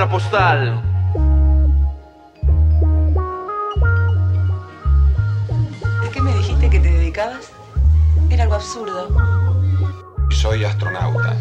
una postal. ¿De qué me dijiste que te dedicabas? Era algo absurdo. Soy astronauta.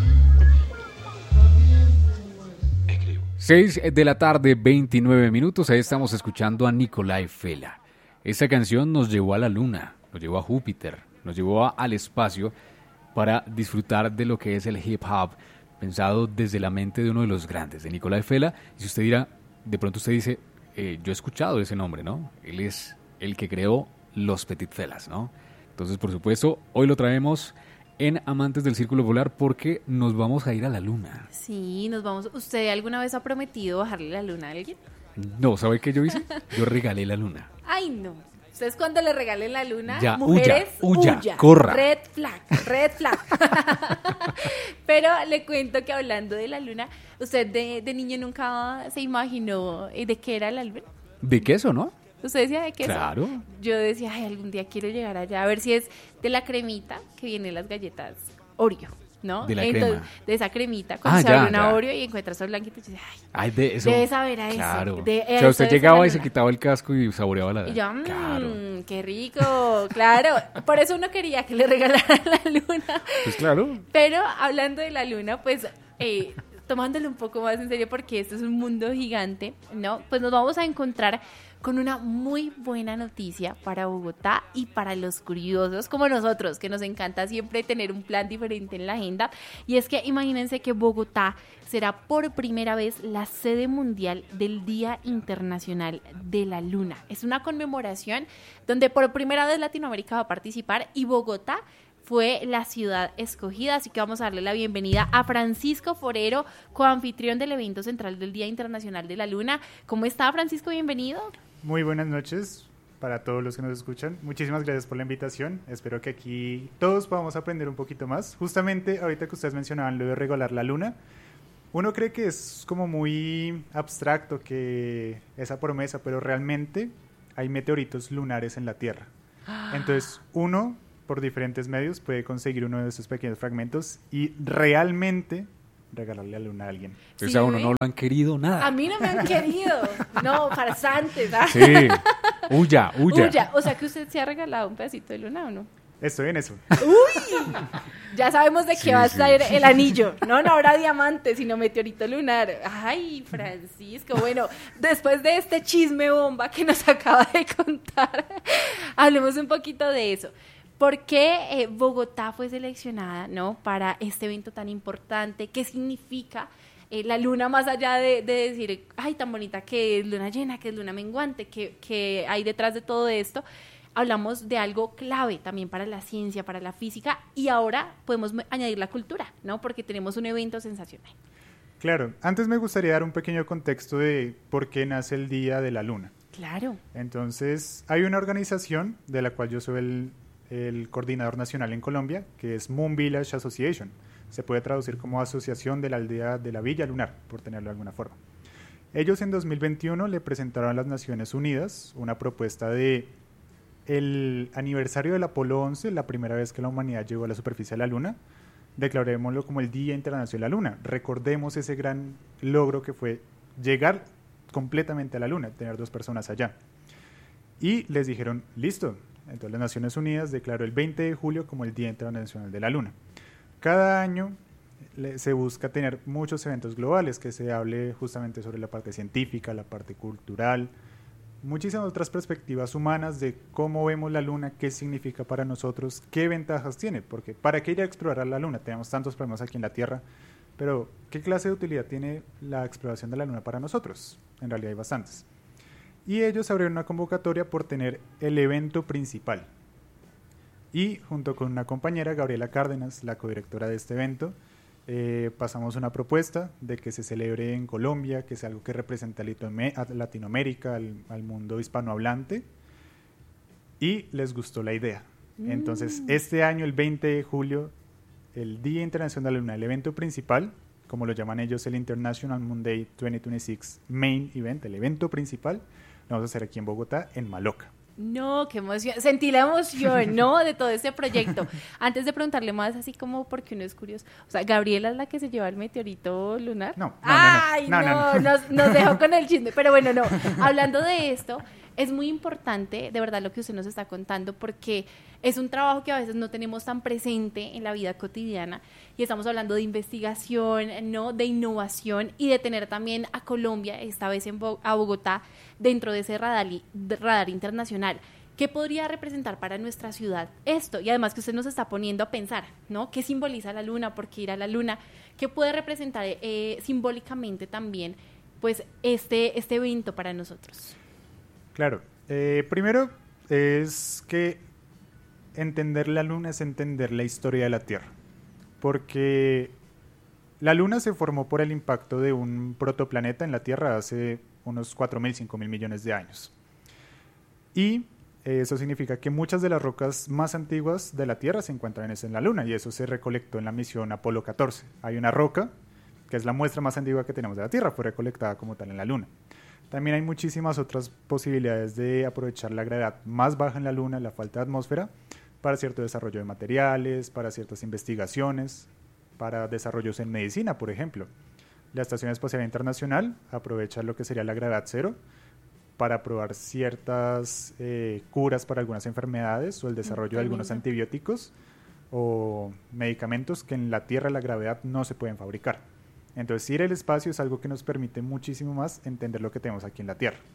Escribo. 6 de la tarde, 29 minutos. Ahí estamos escuchando a Nikolai Fela. Esta canción nos llevó a la luna, nos llevó a Júpiter, nos llevó al espacio para disfrutar de lo que es el hip hop, pensado desde la mente de uno de los grandes, de Nikolai Fela. Y si usted dirá, de pronto usted dice, yo he escuchado ese nombre, ¿no? Él es el que creó los Petit Felas, ¿no? Entonces, por supuesto, hoy lo traemos en Amantes del Círculo Polar porque nos vamos a ir a la luna. Sí, nos vamos. ¿Usted alguna vez ha prometido bajarle la luna a alguien? No, ¿sabe qué yo hice? Yo regalé la luna. Ay, no. Ustedes cuando le regalen la luna, Ya, mujeres, huya, corra. Red flag. Pero le cuento que hablando de la luna, ¿usted de niño nunca se imaginó de qué era la luna? ¿De queso, no? ¿Usted decía de queso? Claro. Yo decía, ay, algún día quiero llegar allá, a ver si es de la cremita que viene en las galletas Oreo, ¿no? De la Entonces, crema. De esa cremita, cuando se ya, abre una ya. Oreo y encuentras el blanquito, y dices, ay, Ay, de eso. debe saber a eso. Claro. De O sea, eso usted debe llegaba saber y se la quitaba el casco y saboreaba la... Y yo, Claro. qué rico, claro. Por eso uno quería que le regalaran la luna. Pues claro. Pero hablando de la luna, pues tomándolo un poco más en serio, porque esto es un mundo gigante, ¿no? Pues nos vamos a encontrar con una muy buena noticia para Bogotá y para los curiosos como nosotros, que nos encanta siempre tener un plan diferente en la agenda. Y es que imagínense que Bogotá será por primera vez la sede mundial del Día Internacional de la Luna. Es una conmemoración donde por primera vez Latinoamérica va a participar y Bogotá fue la ciudad escogida, así que vamos a darle la bienvenida a Francisco Forero, coanfitrión del evento central del Día Internacional de la Luna. ¿Cómo está, Francisco? Bienvenido. Muy buenas noches para todos los que nos escuchan. Muchísimas gracias por la invitación. Espero que aquí todos podamos aprender un poquito más. Justamente ahorita que ustedes mencionaban lo de regalar la luna, uno cree que es como muy abstracto que esa promesa, pero realmente hay meteoritos lunares en la Tierra. Entonces uno, por diferentes medios, puede conseguir uno de esos pequeños fragmentos y realmente regalarle la luna a alguien. Entonces Sí, a uno ¿ve? no lo han querido nada. A mí no me han querido. No, farsantes. ¿Ah? Sí. Huya. O sea que usted se ha regalado un pedacito de luna, ¿o no? Estoy en eso. ¡Uy! Ya sabemos de qué Sí, va a sí. ser el anillo. No habrá diamante, sino meteorito lunar. Ay, Francisco. Bueno, después de este chisme bomba que nos acaba de contar, hablemos un poquito de eso. ¿Por qué Bogotá fue seleccionada, ¿no?, para este evento tan importante? ¿Qué significa la luna más allá de decir, ay, tan bonita que es luna llena, que es luna menguante, que hay detrás de todo esto? Hablamos de algo clave también para la ciencia, para la física, y ahora podemos añadir la cultura, ¿no? Porque tenemos un evento sensacional. Claro, antes me gustaría dar un pequeño contexto de por qué nace el Día de la Luna. Claro. Entonces, hay una organización de la cual yo soy el coordinador nacional en Colombia, que es Moon Village Association. Se puede traducir como Asociación de la Aldea de la Villa Lunar, por tenerlo de alguna forma. Ellos en 2021 le presentaron a las Naciones Unidas una propuesta de el aniversario del Apolo 11, la primera vez que la humanidad llegó a la superficie de la Luna. Declarémoslo como el Día Internacional de la Luna. Recordemos ese gran logro que fue llegar completamente a la Luna, tener 2 personas allá. Y les dijeron, listo. Entonces las Naciones Unidas declaró el 20 de julio como el Día Internacional de la Luna. Cada año se busca tener muchos eventos globales, que se hable justamente sobre la parte científica, la parte cultural, muchísimas otras perspectivas humanas de cómo vemos la Luna, qué significa para nosotros, qué ventajas tiene, porque ¿para qué ir a explorar la Luna? Tenemos tantos problemas aquí en la Tierra, pero ¿qué clase de utilidad tiene la exploración de la Luna para nosotros? En realidad hay bastantes. Y ellos abrieron una convocatoria por tener el evento principal. Y junto con una compañera, Gabriela Cárdenas, la codirectora de este evento, pasamos una propuesta de que se celebre en Colombia, que es algo que represente a Latinoamérica, al mundo hispanohablante, y les gustó la idea. Entonces, este año, el 20 de julio, el Día Internacional de la Luna, el evento principal, como lo llaman ellos, el International Moon Day 2026 Main Event, el evento principal, lo vamos a hacer aquí en Bogotá, en Maloca. No, qué emoción. Sentí la emoción, ¿no? De todo este proyecto. Antes de preguntarle más, así como porque uno es curioso. O sea, ¿Gabriela es la que se lleva el meteorito lunar? No. Ay, no. Nos dejó con el chisme. Pero bueno, no. Hablando de esto, es muy importante, de verdad, lo que usted nos está contando, porque es un trabajo que a veces no tenemos tan presente en la vida cotidiana. Y estamos hablando de investigación, ¿no? De innovación y de tener también a Colombia, esta vez a Bogotá, dentro de ese radar internacional. ¿Qué podría representar para nuestra ciudad esto? Y además que usted nos está poniendo a pensar, ¿no? ¿Qué simboliza la luna? ¿Por qué ir a la luna? ¿Qué puede representar simbólicamente también, pues, este evento para nosotros? Claro. Primero es que entender la luna es entender la historia de la Tierra. Porque la luna se formó por el impacto de un protoplaneta en la Tierra hace unos 4.000, 5.000 millones de años. Y eso significa que muchas de las rocas más antiguas de la Tierra se encuentran en la Luna, y eso se recolectó en la misión Apolo 14. Hay una roca, que es la muestra más antigua que tenemos de la Tierra, fue recolectada como tal en la Luna. También hay muchísimas otras posibilidades de aprovechar la gravedad más baja en la Luna, la falta de atmósfera, para cierto desarrollo de materiales, para ciertas investigaciones, para desarrollos en medicina, por ejemplo. La Estación Espacial Internacional aprovecha lo que sería la gravedad cero para probar ciertas curas para algunas enfermedades o el desarrollo de algunos antibióticos o medicamentos que en la Tierra la gravedad no se pueden fabricar. Entonces, ir al espacio es algo que nos permite muchísimo más entender lo que tenemos aquí en la Tierra.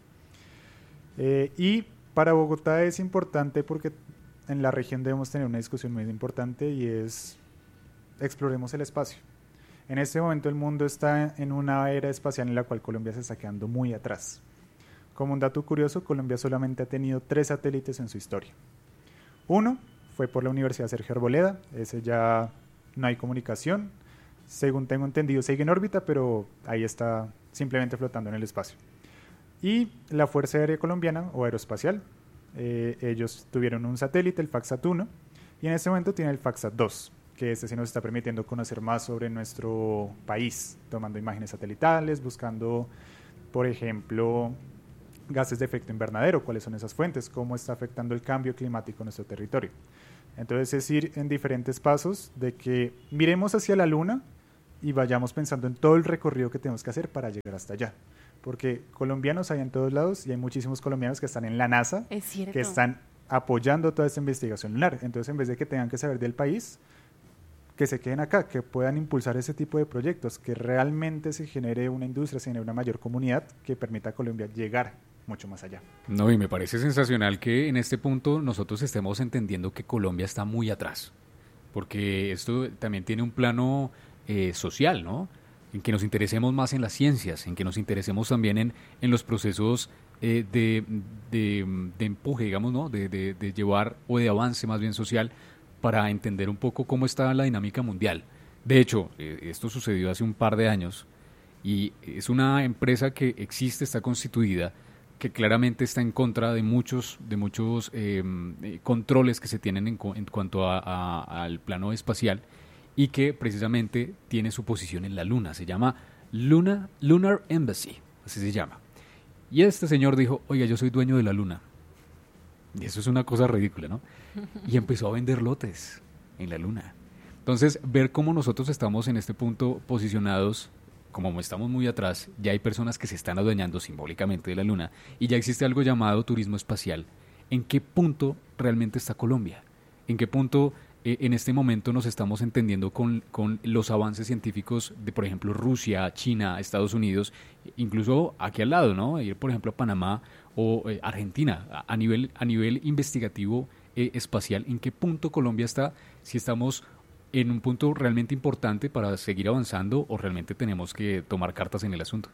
Y para Bogotá es importante porque en la región debemos tener una discusión muy importante, y es exploremos el espacio. En este momento el mundo está en una era espacial en la cual Colombia se está quedando muy atrás. Como un dato curioso, Colombia solamente ha tenido 3 satélites en su historia. Uno fue por la Universidad Sergio Arboleda, ese ya no hay comunicación. Según tengo entendido, sigue en órbita, pero ahí está simplemente flotando en el espacio. Y la Fuerza Aérea Colombiana, o Aeroespacial, ellos tuvieron un satélite, el FACSAT-1, y en este momento tiene el FACSAT-2, que sí nos está permitiendo conocer más sobre nuestro país, tomando imágenes satelitales, buscando, por ejemplo, gases de efecto invernadero, cuáles son esas fuentes, cómo está afectando el cambio climático en nuestro territorio. Entonces es ir en diferentes pasos de que miremos hacia la Luna y vayamos pensando en todo el recorrido que tenemos que hacer para llegar hasta allá. Porque colombianos hay en todos lados, y hay muchísimos colombianos que están en la NASA, que están apoyando toda esta investigación lunar. Entonces, en vez de que tengan que saber del país, que se queden acá, que puedan impulsar ese tipo de proyectos, que realmente se genere una industria, se genere una mayor comunidad que permita a Colombia llegar mucho más allá. No, y me parece sensacional que en este punto nosotros estemos entendiendo que Colombia está muy atrás, porque esto también tiene un plano social, ¿no? En que nos interesemos más en las ciencias, en que nos interesemos también en los procesos de empuje, digamos, ¿no? De llevar, o de avance más bien social, para entender un poco cómo está la dinámica mundial. De hecho, esto sucedió hace un par de años, y es una empresa que existe, está constituida, que claramente está en contra de muchos controles que se tienen en cuanto al plano espacial, y que precisamente tiene su posición en la Luna. Se llama Lunar Embassy, así se llama. Y este señor dijo, oiga, yo soy dueño de la Luna. Y eso es una cosa ridícula, ¿no? Y empezó a vender lotes en la Luna. Entonces, ver cómo nosotros estamos en este punto posicionados, como estamos muy atrás, ya hay personas que se están adueñando simbólicamente de la Luna, y ya existe algo llamado turismo espacial. ¿En qué punto realmente está Colombia? ¿En qué punto en este momento nos estamos entendiendo con los avances científicos de, por ejemplo, Rusia, China, Estados Unidos, incluso aquí al lado, ¿no? Ir, por ejemplo, a Panamá o Argentina, a nivel investigativo espacial? ¿En qué punto Colombia está? Si estamos en un punto realmente importante para seguir avanzando, o realmente tenemos que tomar cartas en el asunto.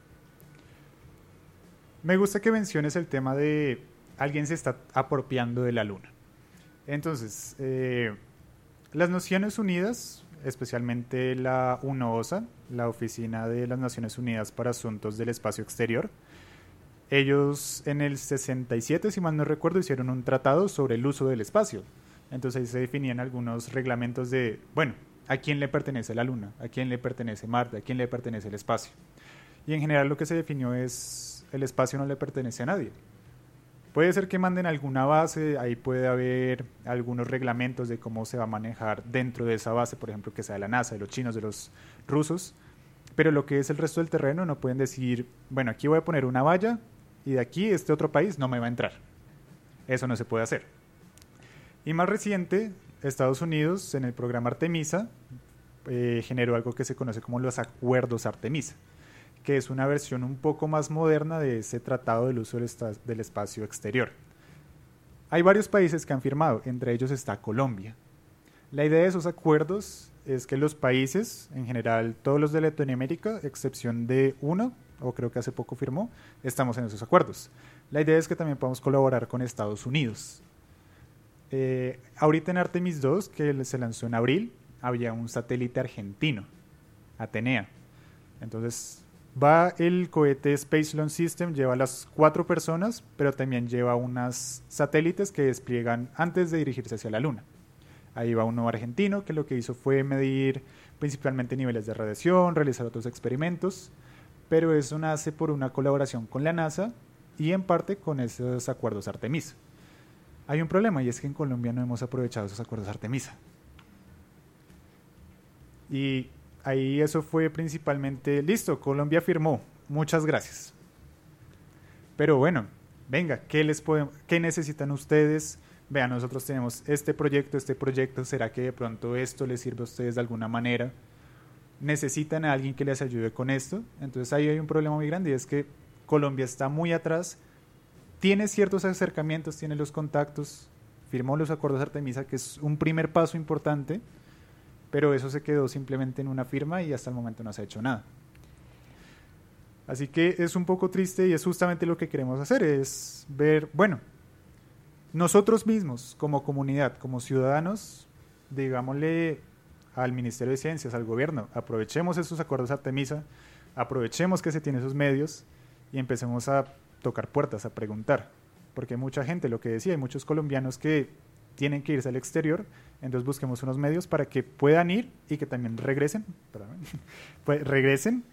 Me gusta que menciones el tema de alguien se está apropiando de la Luna. Entonces, las Naciones Unidas, especialmente la UNOOSA, la Oficina de las Naciones Unidas para Asuntos del Espacio Exterior, ellos en el 67, si mal no recuerdo, hicieron un tratado sobre el uso del espacio. Entonces ahí se definían algunos reglamentos de, bueno, ¿a quién le pertenece la Luna? ¿A quién le pertenece Marte? ¿A quién le pertenece el espacio? Y en general lo que se definió es, el espacio no le pertenece a nadie. Puede ser que manden alguna base, ahí puede haber algunos reglamentos de cómo se va a manejar dentro de esa base, por ejemplo, que sea de la NASA, de los chinos, de los rusos, pero lo que es el resto del terreno no pueden decir, bueno, aquí voy a poner una valla y de aquí este otro país no me va a entrar. Eso no se puede hacer. Y más reciente, Estados Unidos, en el programa Artemisa, generó algo que se conoce como los Acuerdos Artemisa, que es una versión un poco más moderna de ese tratado del uso del espacio exterior. Hay varios países que han firmado, entre ellos está Colombia. La idea de esos acuerdos es que los países, en general todos los de Latinoamérica, excepción de uno, o creo que hace poco firmó, estamos en esos acuerdos. La idea es que también podamos colaborar con Estados Unidos. Ahorita en Artemis 2, que se lanzó en abril, había un satélite argentino, Atenea. Entonces va el cohete Space Launch System, lleva a las 4 personas, pero también lleva unos satélites que despliegan antes de dirigirse hacia la Luna. Ahí va uno argentino que lo que hizo fue medir principalmente niveles de radiación, realizar otros experimentos, pero eso nace por una colaboración con la NASA y en parte con esos acuerdos Artemisa. Hay un problema y es que en Colombia no hemos aprovechado esos acuerdos Artemisa. Y ahí eso fue principalmente, listo, Colombia firmó, muchas gracias. Pero bueno, venga, ¿qué necesitan ustedes? Vean, nosotros tenemos este proyecto, ¿será que de pronto esto les sirve a ustedes de alguna manera? ¿Necesitan a alguien que les ayude con esto? Entonces ahí hay un problema muy grande y es que Colombia está muy atrás, tiene ciertos acercamientos, tiene los contactos, firmó los acuerdos Artemisa, que es un primer paso importante, pero eso se quedó simplemente en una firma y hasta el momento no se ha hecho nada. Así que es un poco triste y es justamente lo que queremos hacer, es ver, bueno, nosotros mismos como comunidad, como ciudadanos, digámosle al Ministerio de Ciencias, al gobierno, aprovechemos esos acuerdos Artemisa, aprovechemos que se tienen esos medios y empecemos a tocar puertas, a preguntar, porque hay mucha gente, lo que decía, hay muchos colombianos que tienen que irse al exterior, entonces busquemos unos medios para que puedan ir y que también regresen, regresen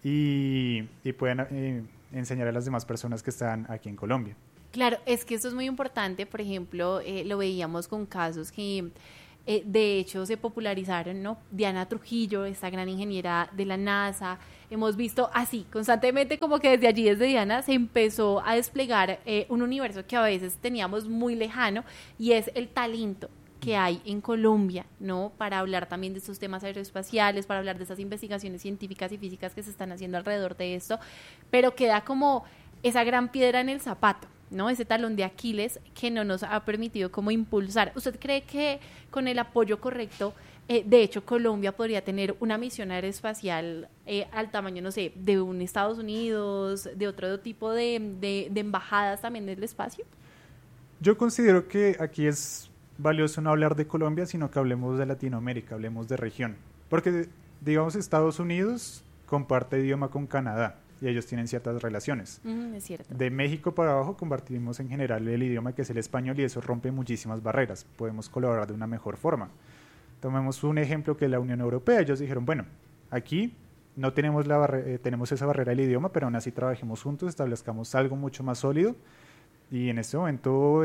y puedan enseñar a las demás personas que están aquí en Colombia. Claro, es que eso es muy importante, por ejemplo, lo veíamos con casos que de hecho se popularizaron, ¿no? Diana Trujillo, esta gran ingeniera de la NASA, hemos visto así, constantemente como que desde allí, desde Diana, se empezó a desplegar un universo que a veces teníamos muy lejano y es el talento que hay en Colombia, ¿no? Para hablar también de estos temas aeroespaciales, para hablar de esas investigaciones científicas y físicas que se están haciendo alrededor de esto, pero queda como esa gran piedra en el zapato, ¿no? Ese talón de Aquiles que no nos ha permitido como impulsar. ¿Usted cree que con el apoyo correcto, de hecho, Colombia podría tener una misión aeroespacial al tamaño, no sé, de un Estados Unidos, de otro tipo de embajadas también del espacio? Yo considero que aquí es valioso no hablar de Colombia, sino que hablemos de Latinoamérica, hablemos de región. Porque, digamos, Estados Unidos comparte idioma con Canadá y ellos tienen ciertas relaciones. Es cierto. De México para abajo compartimos en general el idioma que es el español y eso rompe muchísimas barreras. Podemos colaborar de una mejor forma. Tomemos un ejemplo que es la Unión Europea. Ellos dijeron, bueno, aquí no tenemos tenemos esa barrera del idioma, pero aún así trabajemos juntos, establezcamos algo mucho más sólido y en este momento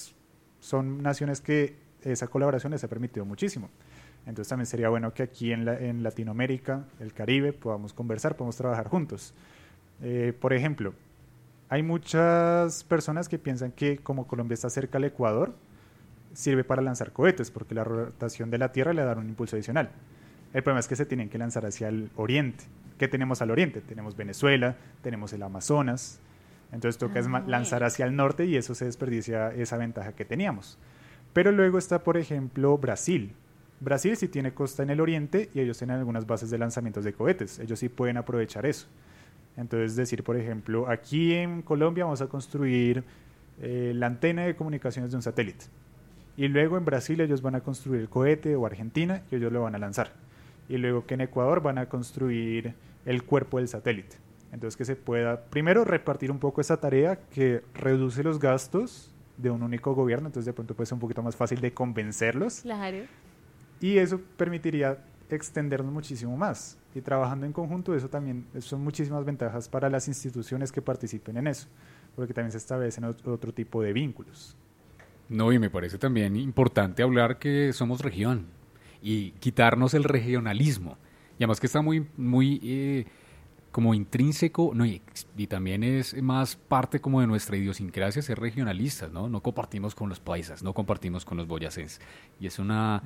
son naciones que esa colaboración les ha permitido muchísimo. Entonces también sería bueno que aquí en Latinoamérica, el Caribe, podamos conversar, podamos trabajar juntos. Por ejemplo, hay muchas personas que piensan que como Colombia está cerca al Ecuador, sirve para lanzar cohetes, porque la rotación de la Tierra le da un impulso adicional. El problema es que se tienen que lanzar hacia el oriente. ¿Qué tenemos al oriente? Tenemos Venezuela, tenemos el Amazonas, entonces toca lanzar hacia el norte y eso se desperdicia esa ventaja que teníamos. Pero luego está, por ejemplo, Brasil. Brasil sí tiene costa en el oriente y ellos tienen algunas bases de lanzamientos de cohetes. Ellos sí pueden aprovechar eso. Entonces decir, por ejemplo, aquí en Colombia vamos a construir la antena de comunicaciones de un satélite. Y luego en Brasil ellos van a construir el cohete, o Argentina, y ellos lo van a lanzar. Y luego que en Ecuador van a construir el cuerpo del satélite. Entonces que se pueda, primero, repartir un poco esa tarea que reduce los gastos de un único gobierno, entonces de pronto puede ser un poquito más fácil de convencerlos. Claro. Y eso permitiría extendernos muchísimo más. Y trabajando en conjunto, eso también son muchísimas ventajas para las instituciones que participen en eso, porque también se establecen otro tipo de vínculos. No, y me parece también importante hablar que somos región y quitarnos el regionalismo. Y además que está muy como intrínseco, no, y también es más parte como de nuestra idiosincrasia ser regionalistas, ¿no? No compartimos con los paisas, no compartimos con los boyacenses. Y es una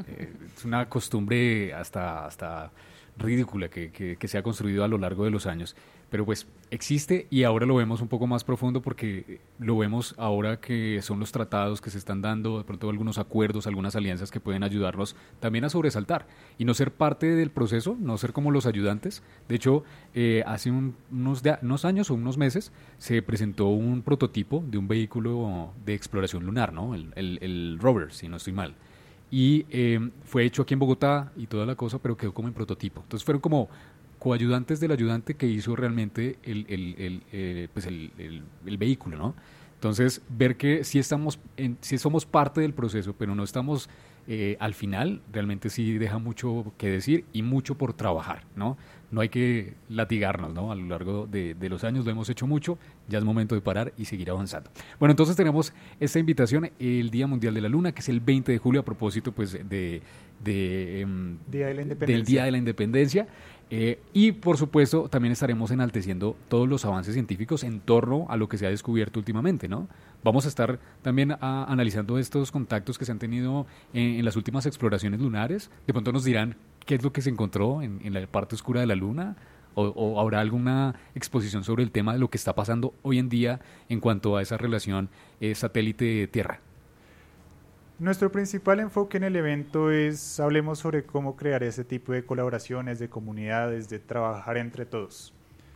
costumbre hasta ridícula que se ha construido a lo largo de los años. Pero pues existe y ahora lo vemos un poco más profundo porque lo vemos ahora que son los tratados que se están dando, de pronto algunos acuerdos, algunas alianzas que pueden ayudarnos también a sobresaltar y no ser parte del proceso, no ser como los ayudantes. De hecho, hace unos años o unos meses se presentó un prototipo de un vehículo de exploración lunar, ¿no? El rover, si no estoy mal. Y fue hecho aquí en Bogotá y toda la cosa, pero quedó como en prototipo. Entonces fueron como coayudantes del ayudante que hizo realmente el vehículo, ¿no? Entonces, ver que sí somos parte del proceso, pero no estamos al final, realmente sí deja mucho que decir y mucho por trabajar, ¿no? No hay que latigarnos, ¿no? A lo largo de los años lo hemos hecho mucho, ya es momento de parar y seguir avanzando. Bueno, entonces tenemos esta invitación, el Día Mundial de la Luna, que es el 20 de julio, a propósito pues Día de la Independencia. del Día de la Independencia. Y por supuesto también estaremos enalteciendo todos los avances científicos en torno a lo que se ha descubierto últimamente, ¿no? Vamos a estar también analizando estos contactos que se han tenido en las últimas exploraciones lunares. De pronto nos dirán qué es lo que se encontró en la parte oscura de la Luna, o habrá alguna exposición sobre el tema de lo que está pasando hoy en día en cuanto a esa relación satélite-Tierra. Nuestro principal enfoque en el evento es hablemos sobre cómo crear ese tipo de colaboraciones, de comunidades, de trabajar entre todos.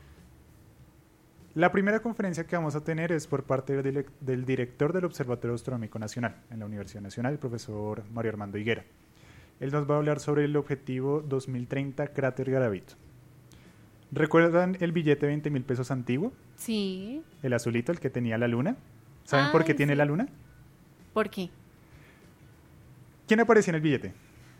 La primera conferencia que vamos a tener es por parte del director del Observatorio Astronómico Nacional en la Universidad Nacional, el profesor Mario Armando Higuera. Él nos va a hablar sobre el objetivo 2030 Cráter Garavito. ¿Recuerdan el billete de 20.000 pesos antiguo? Sí. El azulito, el que tenía la luna. ¿Saben por qué tiene la luna? ¿Por qué? ¿Quién aparecía en el billete?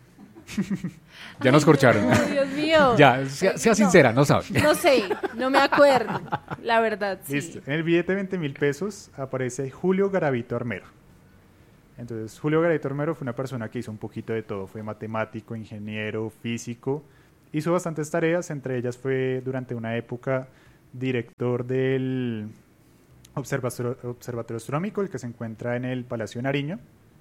Ya nos corcharon. Dios mío. Ya, sea sincera, no sabe. No sé, no me acuerdo, la verdad. Sí. Listo. En el billete de 20.000 pesos aparece Julio Garavito Armero. Entonces, Julio Garavito Armero fue una persona que hizo un poquito de todo. Fue matemático, ingeniero, físico. Hizo bastantes tareas, entre ellas fue durante una época director del Observatorio Astronómico, el que se encuentra en el Palacio de Nariño.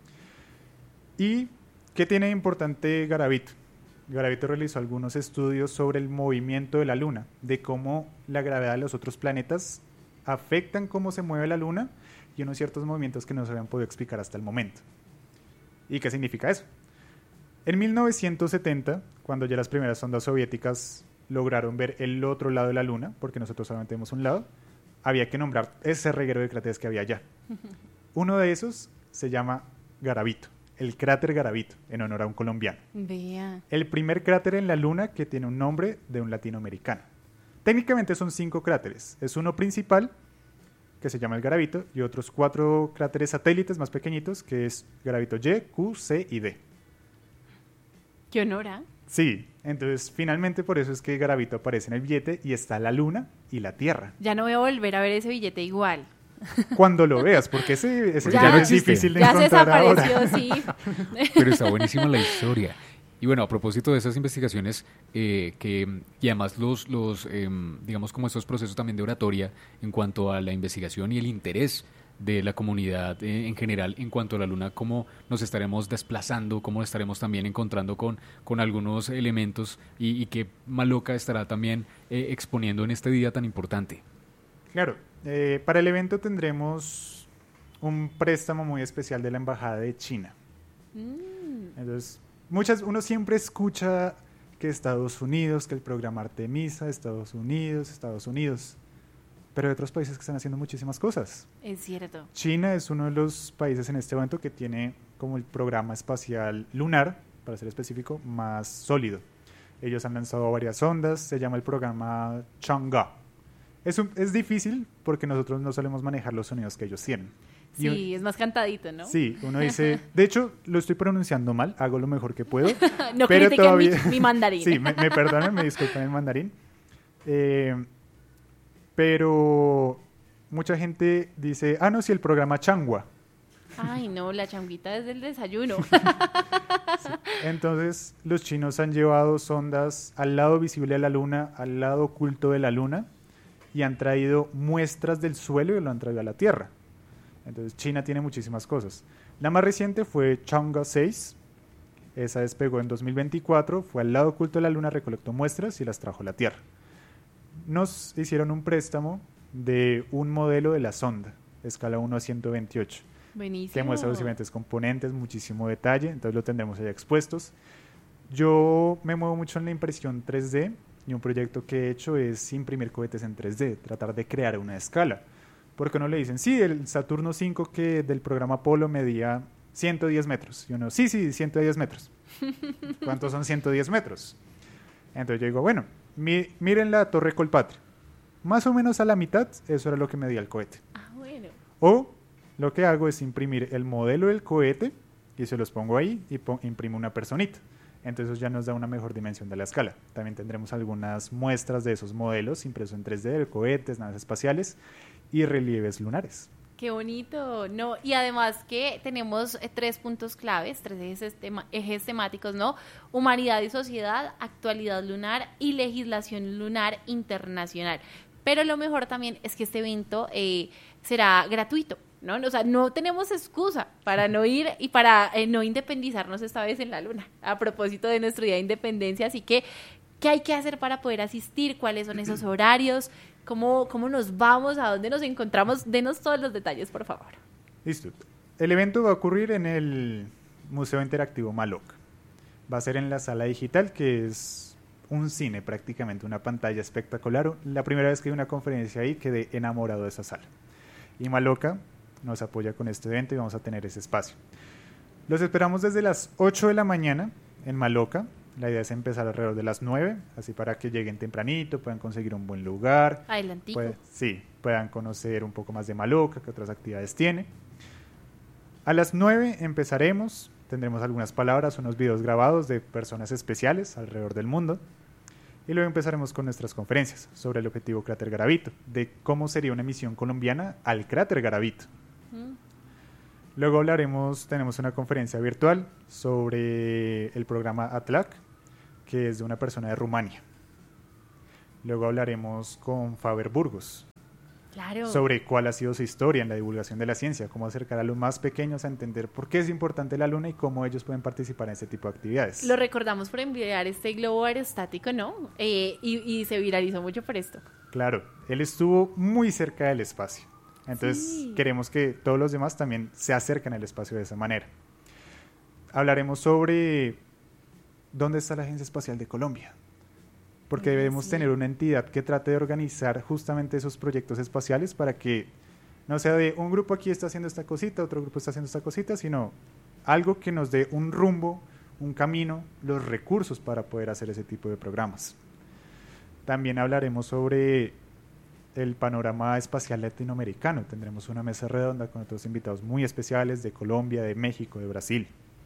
¿Y qué tiene de importante Garavito? Garavito realizó algunos estudios sobre el movimiento de la Luna, de cómo la gravedad de los otros planetas afectan cómo se mueve la Luna y unos ciertos movimientos que no se habían podido explicar hasta el momento. ¿Y qué significa eso? En 1970, cuando ya las primeras sondas soviéticas lograron ver el otro lado de la Luna, porque nosotros solamente vemos un lado, había que nombrar ese reguero de cráteres que había allá. Uno de esos se llama Garavito. El cráter Garavito, en honor a un colombiano. Vea. El primer cráter en la Luna que tiene un nombre de un latinoamericano. Técnicamente son 5 cráteres. Es uno principal, que se llama el Garavito, y otros 4 cráteres satélites más pequeñitos, que es Garavito Y, Q, C y D. ¿Qué honor, ah? Sí, entonces finalmente por eso es que Garavito aparece en el billete y está la Luna y la Tierra. Ya no voy a volver a ver ese billete igual. Cuando lo veas, porque ese ya no es existe. difícil de Ya se encontrar ahora. desapareció, sí. Pero está buenísima la historia. Y bueno, a propósito de esas investigaciones, y además digamos como estos procesos también de oratoria en cuanto a la investigación y el interés de la comunidad en general en cuanto a la Luna, cómo nos estaremos desplazando, cómo estaremos también encontrando con algunos elementos y qué Maloca estará también exponiendo en este día tan importante. Claro, para el evento tendremos un préstamo muy especial de la Embajada de China. Entonces, uno siempre escucha que Estados Unidos, que el programa Artemisa, Estados Unidos, pero hay otros países que están haciendo muchísimas cosas. Es cierto. China es uno de los países en este momento que tiene como el programa espacial lunar, para ser específico, más sólido. Ellos han lanzado varias sondas, se llama el programa Chang'e. Es difícil porque nosotros no solemos manejar los sonidos que ellos tienen. Sí, es más cantadito, ¿no? Sí, uno dice, de hecho, lo estoy pronunciando mal, hago lo mejor que puedo. No pero critiquen todavía... mi mandarín. Sí, me perdonan, me disculpan el mandarín. Pero mucha gente dice, no, sí, el programa Changua. Ay, no, la changuita es del desayuno. Sí. Entonces, los chinos han llevado sondas al lado visible de la luna, al lado oculto de la luna, y han traído muestras del suelo y lo han traído a la Tierra. Entonces, China tiene muchísimas cosas. La más reciente fue Chang'e 6. Esa despegó en 2024, fue al lado oculto de la luna, recolectó muestras y las trajo a la Tierra. Nos hicieron un préstamo de un modelo de la sonda, escala 1:128. Buenísimo. Que muestra los diferentes componentes, muchísimo detalle, entonces lo tendremos allá expuestos. Yo me muevo mucho en la impresión 3D y un proyecto que he hecho es imprimir cohetes en 3D, tratar de crear una escala. Porque no le dicen, sí, el Saturno 5 que del programa Apolo medía 110 metros. Y uno, sí, 110 metros. ¿Cuántos son 110 metros? Entonces yo digo, bueno, miren la Torre Colpatria. Más o menos a la mitad, eso era lo que medía el cohete. Bueno. O lo que hago es imprimir el modelo del cohete y se los pongo ahí y imprimo una personita. Entonces ya nos da una mejor dimensión de la escala. También tendremos algunas muestras de esos modelos impresos en 3D, de cohetes, naves espaciales y relieves lunares. Qué bonito, ¿no? Y además que tenemos 3 puntos claves, 3 ejes temáticos, ¿no? Humanidad y sociedad, actualidad lunar y legislación lunar internacional. Pero lo mejor también es que este evento será gratuito, ¿no? O sea, no tenemos excusa para no ir y para no independizarnos esta vez en la luna, a propósito de nuestro día de independencia. Así que, ¿qué hay que hacer para poder asistir? ¿Cuáles son esos horarios? ¿Cómo nos vamos? ¿A dónde nos encontramos? Denos todos los detalles, por favor. Listo. El evento va a ocurrir en el Museo Interactivo Maloca. Va a ser en la sala digital, que es un cine prácticamente, una pantalla espectacular. La primera vez que vi una conferencia ahí quedé enamorado de esa sala. Y Maloca nos apoya con este evento y vamos a tener ese espacio. Los esperamos desde las 8 de la mañana en Maloca. La idea es empezar alrededor de las 9, así para que lleguen tempranito, puedan conseguir un buen lugar. Adelantico. Puedan conocer un poco más de Maloca, qué otras actividades tiene. A las 9 empezaremos, tendremos algunas palabras, unos videos grabados de personas especiales alrededor del mundo. Y luego empezaremos con nuestras conferencias sobre el objetivo Cráter Garavito, de cómo sería una misión colombiana al Cráter Garavito. Luego tenemos una conferencia virtual sobre el programa ATLAC, que es de una persona de Rumania. Luego hablaremos con Faber Burgos, Claro. sobre cuál ha sido su historia en la divulgación de la ciencia, cómo acercar a los más pequeños a entender por qué es importante la luna y cómo ellos pueden participar en este tipo de actividades. Lo recordamos por enviar este globo aerostático, ¿no? Y se viralizó mucho por esto. Claro, él estuvo muy cerca del espacio. Entonces Sí. queremos que todos los demás también se acerquen al espacio de esa manera. Hablaremos sobre dónde está la Agencia Espacial de Colombia. Porque debemos Sí. tener una entidad que trate de organizar justamente esos proyectos espaciales para que no sea de un grupo aquí está haciendo esta cosita, otro grupo está haciendo esta cosita, sino algo que nos dé un rumbo, un camino, los recursos para poder hacer ese tipo de programas. También hablaremos sobre el panorama espacial latinoamericano. Tendremos una mesa redonda con otros invitados muy especiales de Colombia, de México, de Brasil.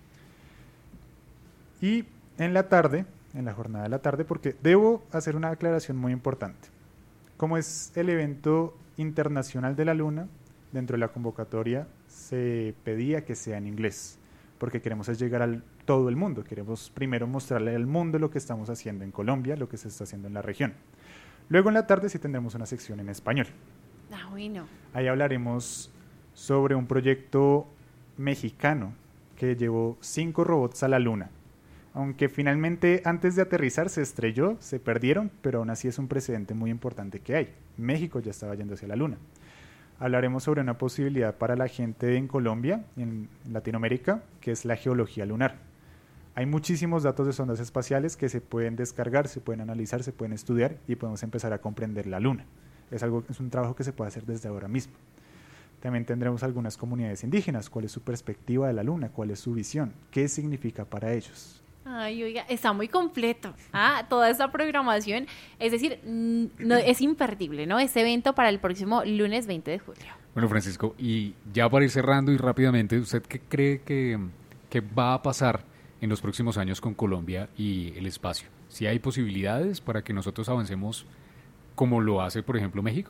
Y en la tarde, en la jornada de la tarde, porque debo hacer una aclaración muy importante. Como es el evento internacional de la Luna, dentro de la convocatoria se pedía que sea en inglés, porque queremos es llegar a todo el mundo. Queremos primero mostrarle al mundo lo que estamos haciendo en Colombia, lo que se está haciendo en la región. Luego en la tarde sí tendremos una sección en español. Ah, bueno. Ahí hablaremos sobre un proyecto mexicano que llevó 5 robots a la Luna. Aunque finalmente antes de aterrizar se estrelló, se perdieron, pero aún así es un precedente muy importante que hay. México ya estaba yendo hacia la Luna. Hablaremos sobre una posibilidad para la gente en Colombia, en Latinoamérica, que es la geología lunar. Hay muchísimos datos de sondas espaciales que se pueden descargar, se pueden analizar, se pueden estudiar y podemos empezar a comprender la Luna. Es un trabajo que se puede hacer desde ahora mismo. También tendremos algunas comunidades indígenas, cuál es su perspectiva de la Luna, cuál es su visión, qué significa para ellos. Ay, oiga, está muy completo. Toda esta programación, es decir, no, es imperdible, ¿no? Este evento para el próximo lunes 20 de julio. Bueno, Francisco, y ya para ir cerrando y rápidamente, ¿usted qué cree que va a pasar en los próximos años con Colombia y el espacio? ¿Si hay posibilidades para que nosotros avancemos como lo hace, por ejemplo, México?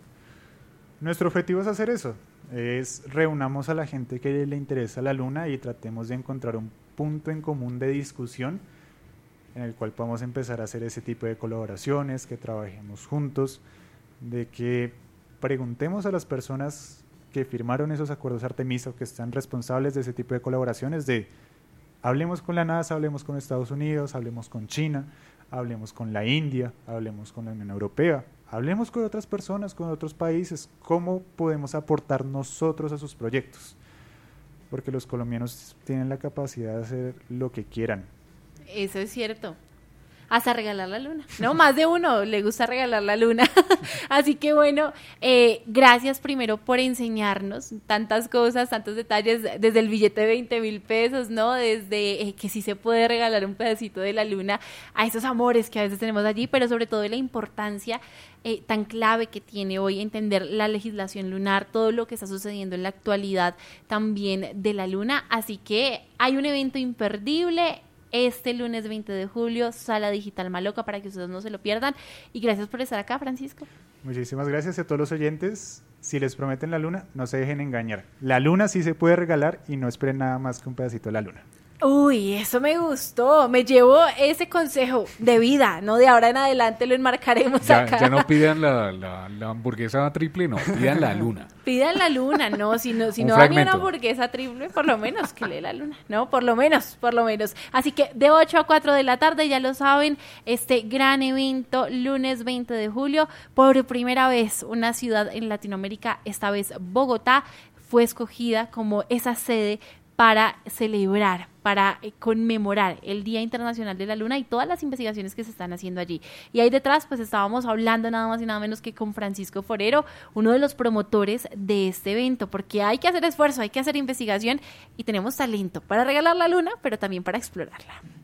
Nuestro objetivo es hacer eso, es reunamos a la gente que le interesa la Luna y tratemos de encontrar un punto en común de discusión en el cual podamos empezar a hacer ese tipo de colaboraciones, que trabajemos juntos, de que preguntemos a las personas que firmaron esos acuerdos Artemisa o que están responsables de ese tipo de colaboraciones, de hablemos con la NASA, hablemos con Estados Unidos, hablemos con China, hablemos con la India, hablemos con la Unión Europea, hablemos con otras personas, con otros países, cómo podemos aportar nosotros a sus proyectos, porque los colombianos tienen la capacidad de hacer lo que quieran. Eso es cierto. Hasta regalar la luna, ¿no? Más de uno le gusta regalar la luna. Así que bueno, gracias primero por enseñarnos tantas cosas, tantos detalles, desde el billete de 20,000 pesos, ¿no? Desde que sí se puede regalar un pedacito de la luna a esos amores que a veces tenemos allí, pero sobre todo la importancia tan clave que tiene hoy entender la legislación lunar, todo lo que está sucediendo en la actualidad también de la luna. Así que hay un evento imperdible este lunes 20 de julio, Sala Digital Maloca, para que ustedes no se lo pierdan. Y gracias por estar acá, Francisco. Muchísimas gracias a todos los oyentes. Si les prometen la luna, no se dejen engañar. La luna sí se puede regalar y no esperen nada más que un pedacito de la luna. Uy, eso me gustó. Me llevo ese consejo de vida, ¿no? De ahora en adelante lo enmarcaremos acá. Ya no pidan la hamburguesa triple, no, pidan la luna. Pidan la luna, no, si no dan una hamburguesa triple, por lo menos que le dé la luna, ¿no? Por lo menos. Así que de 8 a 4 de la tarde, ya lo saben, este gran evento, lunes 20 de julio, por primera vez una ciudad en Latinoamérica, esta vez Bogotá, fue escogida como esa sede para celebrar, para conmemorar el Día Internacional de la Luna y todas las investigaciones que se están haciendo allí. Y ahí detrás, pues estábamos hablando nada más y nada menos que con Francisco Forero, uno de los promotores de este evento, porque hay que hacer esfuerzo, hay que hacer investigación y tenemos talento para regalar la luna, pero también para explorarla.